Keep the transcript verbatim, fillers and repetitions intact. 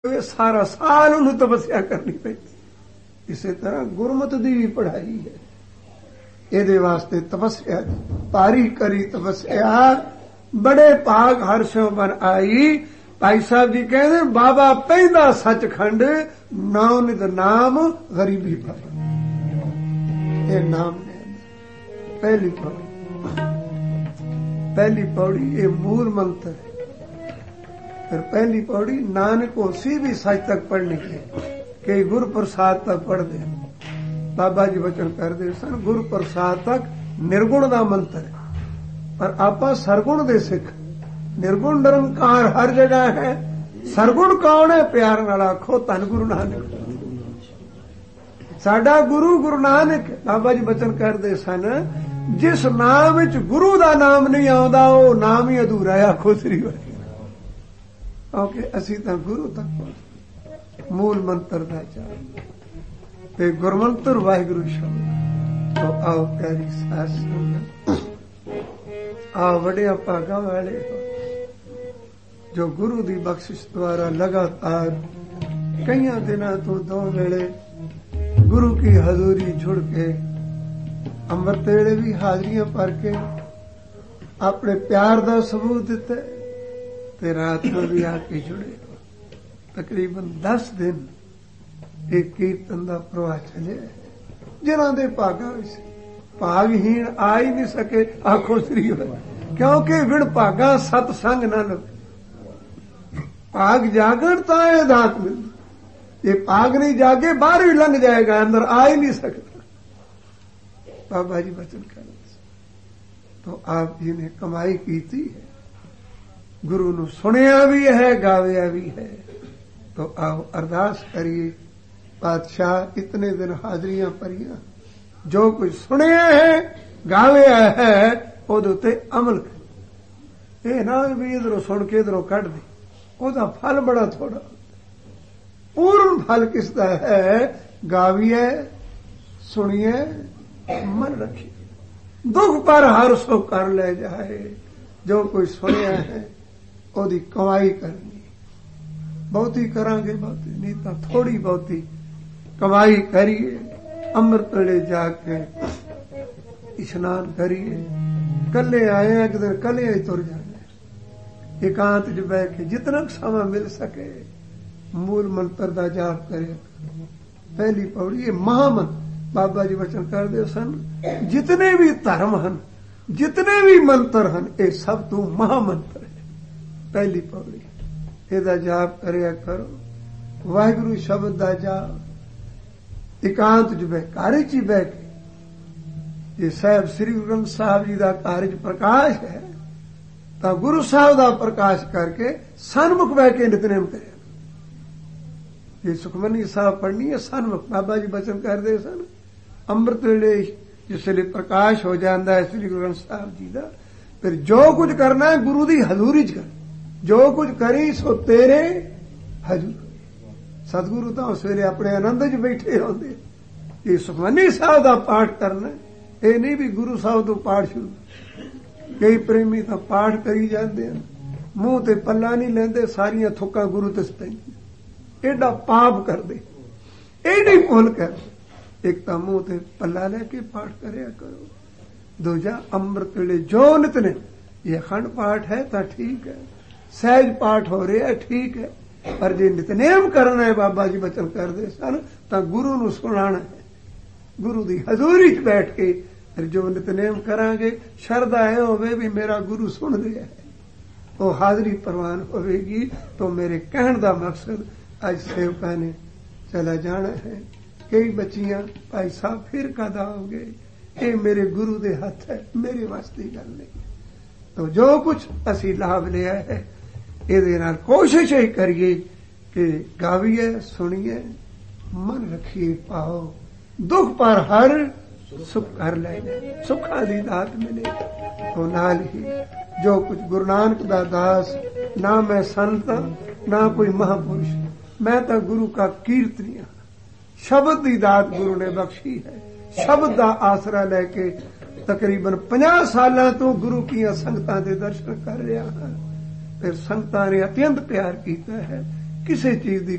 सारा साल उन्होंने तपस्या करनी पैंदी। इसे तरह गुरमत दी भी पढ़ाई है। ਇਹਦੇ ਵਾਸਤੇ ਤਪੱਸਿਆ ਭਾਰੀ ਕਰੀ ਤਪੱਸਿਆ ਬੜੇ ਭਾਗ ਹਰਸ਼ੋਂ ਬਨ ਆਈ। ਭਾਈ ਸਾਹਿਬ ਜੀ ਕਹਿੰਦੇ ਬਾਬਾ ਪੈਂਦਾ ਸੱਚਖੰਡ ਨਾਮ ਨਿਤ ਨਾਮ ਗਰੀਬੀ ਪਰ ਇਹ ਨਾਮ ਨੇ ਪਹਿਲੀ ਪੌੜੀ ਪਹਿਲੀ ਪੌੜੀ ਇਹ ਮੂਲ ਮੰਤਰ है। फिर पहली पौड़ी नानक उसी भी सच तक पढ़ने के कई गुरु प्रसाद तक पढ़ते हैं। बाबा जी वचन करते सन गुरु प्रसाद तक निर्गुण का मंत्र है पर आपा सरगुण दे सिख। निर्गुण निरंकार हर जगह है। सरगुण कौन है? प्यार नाल आखो धन गुरु नानक। साडा गुरु गुरु नानक। बाबा जी वचन करते सन जिस नाम विच गुरु का नाम नहीं आउंदा वो नाम ही अधूरा है। आखो श्री वाहिगुरू। क्योंकि असी तो गुरु तक पहुंच मूल मंत्र का चार ते गुरमंत्र वाहिगुरु शब्द। तो आओ प्यारी सास आओ वड्डिया भागा वाले जो गुरु की बख्शिश द्वारा लगातार कई दिनों तो दो वेले गुरु की हजूरी जुड़ के अमृत वेले भी हाजरियां भर के अपने प्यार का सबूत दिता ते रात में भी आके जुड़े। तकरीबन दस दिन एक कीर्तन का प्रवाह चले जिन्हों के भागा भागहीन आ ही नहीं सके। आखो श्री क्योंकि विण भागा सतसंग न लगे। भाग जागण तो ये दात मिलती। ये भाग नहीं जागे बाहर भी लंघ जाएगा अंदर आ ही नहीं सकता। बाबा जी वचन कर तो आप जी ने कमाई की थी है। गुरु नू सुनिया भी है गाविया भी है। तो आओ अरदास करिए पातशाह इतने दिन हाजरियां भरिया जो कुछ सुनिया है गाविया है ओदे ते अमल कर। ये ना भी इधरों सुन के इधरों कट दी ओदा फल बड़ा थोड़ा। पूर्ण फल किसका है? गाविए सुनिए मन रखिए दुख पर हर सो कर ले जाए। जो कोई सुनिया है ओदी कमाई करनी बहुती करांगे बहुती नहीं तो थोड़ी बहुती कमाई करिए। अमृत वेले जाके स्नान करिए। कले आए हैं किधर कले ही तुर जाने एकांत च बह के जितना समय मिल सके मूल मंत्र का जाप करे। पहली पौड़ी ये महामंत्र बाबा जी वचन कर दे सन जितने भी धर्म हन जितने भी मंत्र हन ये सब तू महामंत्र है। पहली पौड़ी ਇਹਦਾ ਜਾਪ ਕਰਿਆ ਕਰੋ। ਵਾਹਿਗੁਰੂ ਸ਼ਬਦ ਦਾ ਜਾਪ ਇਕਾਂਤ ਚ ਬਹਿ ਘਰ ਚ ਹੀ ਬਹਿ ਕੇ। ਇਹ ਸਾਹਿਬ ਸ੍ਰੀ ਗੁਰੂ ਗ੍ਰੰਥ ਸਾਹਿਬ ਜੀ ਦਾ ਘਰ ਚ ਪ੍ਰਕਾਸ਼ ਹੈ ਤਾਂ ਗੁਰੂ ਸਾਹਿਬ ਦਾ ਪ੍ਰਕਾਸ਼ ਕਰਕੇ ਸਨਮੁਖ ਬਹਿ ਕੇ ਨਿਤਨੇਮ ਕਰਿਆ। ਇਹ ਸੁਖਮਨੀ ਸਾਹਿਬ ਪੜ੍ਹਨੀ ਹੈ ਸਨਮੁਖ। ਬਾਬਾ ਜੀ ਬਚਨ ਕਰਦੇ ਸਨ ਅੰਮ੍ਰਿਤ ਵੇਲੇ ਜਿਸ ਵੇਲੇ ਪ੍ਰਕਾਸ਼ ਹੋ ਜਾਂਦਾ ਹੈ ਸ੍ਰੀ ਗੁਰੂ ਗ੍ਰੰਥ ਸਾਹਿਬ ਜੀ ਦਾ ਫਿਰ ਜੋ ਕੁਝ ਕਰਨਾ ਹੈ ਗੁਰੂ ਦੀ ਹਜ਼ੂਰੀ ਚ ਕਰ। जो कुछ करी सो तेरे हजूर। सतगुरु तो उस वेले अपने आनंद च बैठे होंदे। ये सुखमनी साहब का पाठ करना ये नहीं भी गुरु साहब तो पाठ शुरू। कई प्रेमी तो पाठ करी जाते हैं मुंह ते पल्ला नहीं लेंदे सारियां थुक्कां गुरु ते पैंदियां। एडा पाप करदे एडी भुल कर। एक तो मुंह ते पल्ला लेके पाठ करया करो। दूजा अमृत वेले जो नितने ये अखंड पाठ है तो ठीक है सहज पाठ हो रहा है ठीक है पर जे नितनेम करना है बाबा जी वचन करते सन तो गुरु नू सुनाना है। गुरु दी हजूरी च बैठ के फिर जो नितनेम करांगे शरदा है होवे भी मेरा गुरु सुन रहा है वो हाजरी प्रवान होवेगी। तो मेरे कहण दा मकसद आज सेवका ने चला जाना है। कई बच्चियां भाई साहब फिर कद आओगे ये मेरे गुरु दे हथ है मेरे वास्ते गल नहीं। तो जो कुछ असी लाभ लिया है ਇਹਦੇ ਨਾਲ ਕੋਸ਼ਿਸ਼ ਹੀ ਕਰੀਏ ਕਿ ਗਾਵੀਏ ਸੁਣੀਏ ਮਨ ਰੱਖੀਏ ਪਾਓ ਦੁੱਖ ਪਰ ਹਰ ਸੁਖ ਕਰ ਲੈ ਸੁੱਖਾਂ ਦੀ ਦਾਤ ਮਿਲੇ। तो नाल ही जो कुछ गुरु नानक दा दास ना मैं संत ना कोई महापुरुष मैं तो गुरु का कीर्तनिया। शब्द की दात गुरु ने बख्शी है। शब्द का आसरा लैके तकरीबन पचास साल तो गुरु की संगतां दे दर्शन कर रहा हां। फिर संगतां ने अत्यंत प्यार किया है किसी चीज की